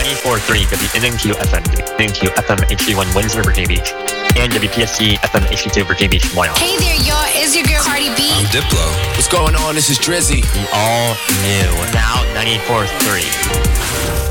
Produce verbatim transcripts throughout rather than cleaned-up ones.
ninety-four point three W N N Q F M, W N N Q F M H D one Windsor, Virginia Beach, and W P S C F M H D two Virginia Beach, Moyle. Hey there, y'all. It's your girl Cardi B. I'm Diplo. What's going on? This is Drizzy. The all new, now ninety-four point three.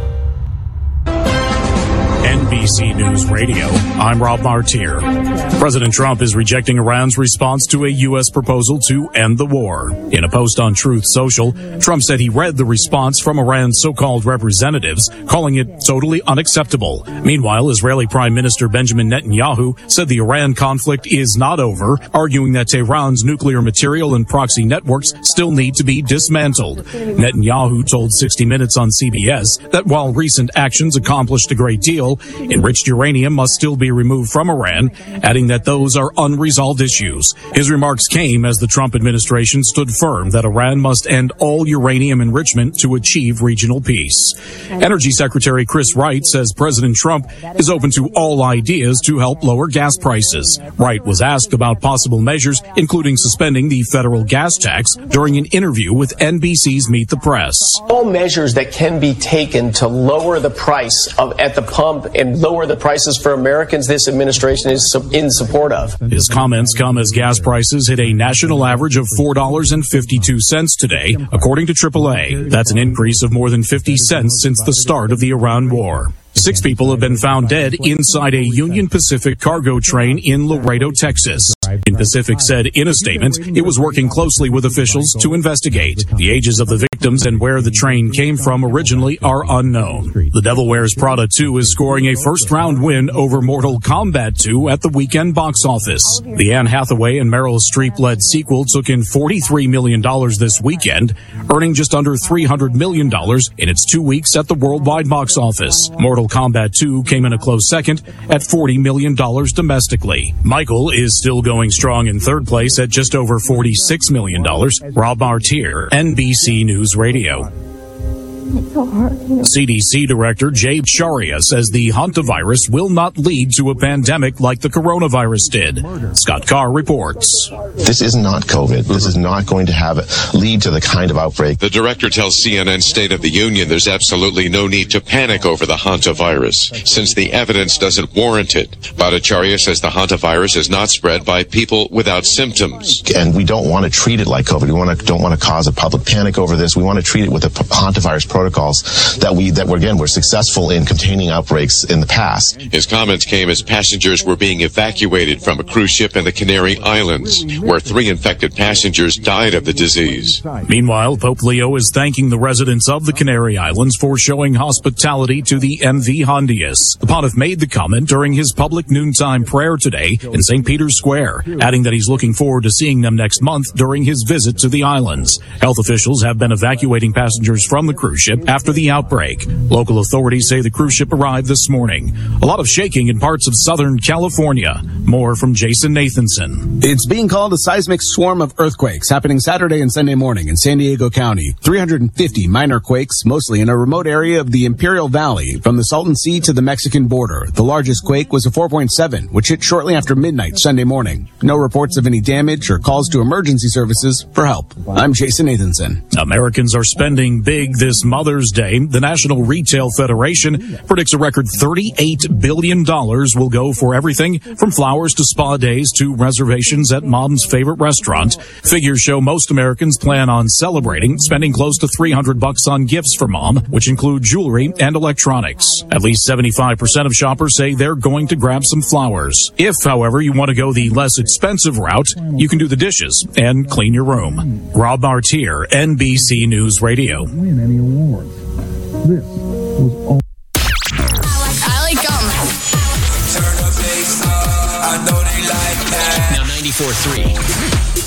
N B C News Radio, I'm Rob Martier. President Trump is rejecting Iran's response to a U S proposal to end the war. In a post on Truth Social, Trump said he read the response from Iran's so-called representatives, calling it totally unacceptable. Meanwhile, Israeli Prime Minister Benjamin Netanyahu said the Iran conflict is not over, arguing that Tehran's nuclear material and proxy networks still need to be dismantled. Netanyahu told sixty minutes on C B S that while recent actions accomplished a great deal, enriched uranium must still be removed from Iran, adding that those are unresolved issues. His remarks came as the Trump administration stood firm that Iran must end all uranium enrichment to achieve regional peace. Energy Secretary Chris Wright says President Trump is open to all ideas to help lower gas prices. Wright was asked about possible measures, including suspending the federal gas tax, during an interview with N B C's Meet the Press. All measures that can be taken to lower the price of at the pump and lower the prices for Americans, this administration is in support of. His comments come as gas prices hit a national average of four dollars and fifty-two cents today, according to triple A. That's an increase of more than fifty cents since the start of the Iran war. Six people have been found dead inside a Union Pacific cargo train in Laredo, Texas. Union Pacific said in a statement it was working closely with officials to investigate. The ages of the victims and where the train came from originally are unknown. The Devil Wears Prada two is scoring a first-round win over Mortal Kombat two at the weekend box office. The Anne Hathaway and Meryl Streep-led sequel took in forty-three million dollars this weekend, earning just under three hundred million dollars in its two weeks at the worldwide box office. Mortal Kombat two came in a close second at forty million dollars domestically. Michael is still going strong in third place at just over forty-six million dollars. Rob Martier, N B C News Radio. C D C Director Jay Sharia says the hantavirus will not lead to a pandemic like the coronavirus did. Scott Carr reports. This is not COVID. This is not going to have lead to the kind of outbreak. The director tells C N N State of the Union there's absolutely no need to panic over the hantavirus, since the evidence doesn't warrant it. Bhattacharya says the hantavirus is not spread by people without symptoms. And we don't want to treat it like COVID. We want to, don't want to cause a public panic over this. We want to treat it with the hantavirus protocols that we, that we're, again, we're successful in containing outbreaks in the past. His comments came as passengers were being evacuated from a cruise ship in the Canary Islands, where three infected passengers died of the disease. Meanwhile, Pope Leo is thanking the residents of the Canary Islands for showing hospitality to the M V Hondius. The pontiff made the comment during his public noontime prayer today in Saint Peter's Square, adding that he's looking forward to seeing them next month during his visit to the islands. Health officials have been evacuating passengers from the cruise ship after the outbreak. Local authorities say the cruise ship arrived this morning. A lot of shaking in parts of Southern California. More from Jason Nathanson. It's being called a seismic swarm of earthquakes happening Saturday and Sunday morning in San Diego County. three hundred fifty minor quakes, mostly in a remote area of the Imperial Valley from the Salton Sea to the Mexican border. The largest quake was a four point seven, which hit shortly after midnight Sunday morning. No reports of any damage or calls to emergency services for help. I'm Jason Nathanson. Americans are spending big this Mother's Day. The National Retail Federation predicts a record thirty-eight billion dollars will go for everything from flowers to spa days to reservations at mom's favorite restaurant. Figures show most Americans plan on celebrating, spending close to three hundred bucks on gifts for mom, which include jewelry and electronics. At least seventy-five percent of shoppers say they're going to grab some flowers. If, however, you want to go the less expensive route, you can do the dishes and clean your room. Rob Martier, N B C News Radio. Win any awards. This was all. I like, I like gum. Turn the bass up. I know they like that. Now ninety-four point three.